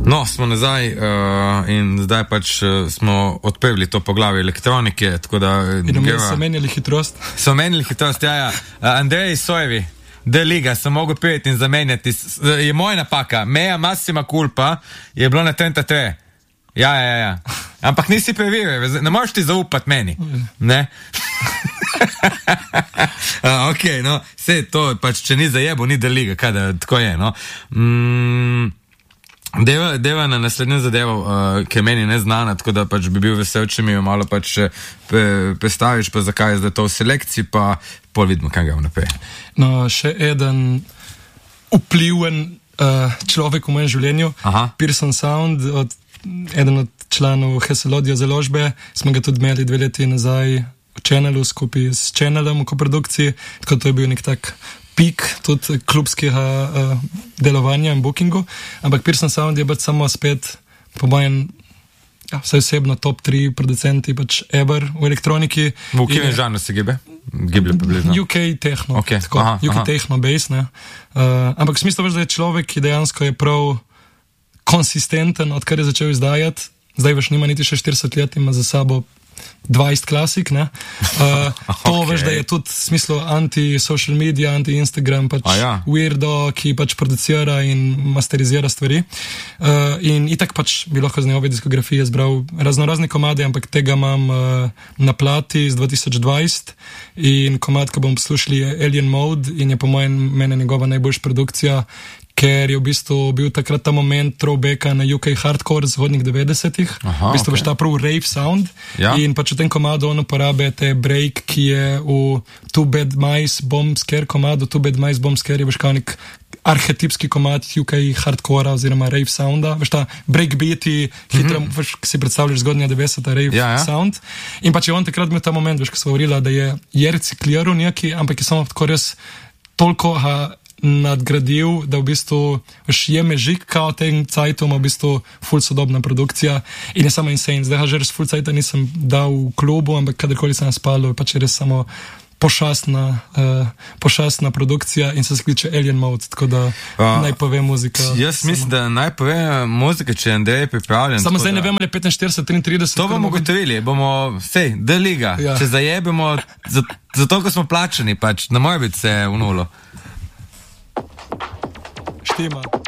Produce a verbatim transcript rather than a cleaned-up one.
No, smo nazaj uh, in zdaj pač uh, smo odprli to poglavje elektronike, tako da... In mi so menjali hitrost. So menjali hitrost, ja, ja. Uh, Andrej Sojevi, D-Liga, sem mogel peti in zamenjati. Je moja napaka. Meja massima culpa je bilo na trenta tri. Ja, ja, ja. Ampak nisi preveril, ne moreš ti zaupati meni. Ne? uh, ok, no, vse to, pač, če ni zajebo, ni D-Liga, kaj da, tako je, no. Mm, deva, deva na naslednjo zadevo, uh, ki je meni neznana, tako da pač bi bil vesel, če mi jo malo pač pe, predstaviš, pa zakaj je zdaj to v selekciji, pa pol vidimo, kaj ga vnaprej. No, še eden vpliven uh, človek v mojem življenju, Aha. Pearson Sound, od, eden od članov Heselodija založbe, smo ga tudi imeli dve leti nazaj v Channelu skupaj s Channelom v koprodukciji, tako to je bil nek tak pik tudi klubskega uh, delovanja in bookingu, ampak Pearson Sound je pač samo spet po mojem ja, vsaj osebno top tri producenti pač ever v elektroniki. V kjem žanru se gibe? Giblje približno? U K techno, okay. tako, aha, U K aha. techno bass, ne. Uh, ampak v smislu veš, da je človek, ki dejansko je prav konsistenten, odkar je začel izdajati, zdaj veš nima niti še štirideset let, ima za sabo dvajset klasik, ne. Uh, to okay. Veš, da je tudi v smislu anti-social media, anti-Instagram, pač ja. weirdo, ki pač producira in masterizira stvari. Uh, in itak pač bi lahko z njegove diskografije zbral raznorazne komade, ampak tega imam uh, na plati z dva tisoč dvajset in komad, ko bom poslušali, je Alien Mode in je po mojem mene njegova najboljša produkcija, ker je v bistvu bil takrat ta moment throwbacka na U K hardcore z zgodnjih devetdesetih. Aha, v bistvu okay. veš ta prav rave sound. Ja. In pač v tem komadu on uporabe te break, ki je v Too Bad Mice Bomb Scare komadu. Too Bad Mice Bomb Scare je veš kao nek arhetipski komad U K hardcora oziroma rave sounda. Veš ta breakbeati, hitro, mm-hmm. veš, ki si predstavljaš zgodnja devetdeseta rave ja, ja. sound. In pač je on takrat imel ta moment, veš, ko smo govorila, da je, je recikliral neki, ampak je samo tako res toliko ha, nadgradil, da v bistvu je mežik kao tem cajtom, v bistvu ful sodobna produkcija in je samo insane. Zdaj že res ful cajta nisem dal v klubu, ampak kadarkoli sem spalil, pač je res samo pošastna, uh, pošastna produkcija in se skliče Alien Mode, tako da uh, naj pove muzika. Jaz samo. Mislim, da naj pove muzika, če je Andrej pripravljen. Samo zdaj da... ne vemo, ali je petinštirideset triintrideset. To bomo gotovili, bomo, sej, D-Liga, ja. Če zajebimo, zato, ko smo plačani, pač, ne more biti vse v nulo. Štima.